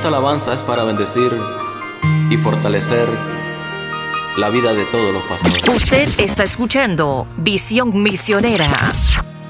esta alabanza es para bendecir y fortalecer la vida de todos los pastores. Usted está escuchando Visión Misionera.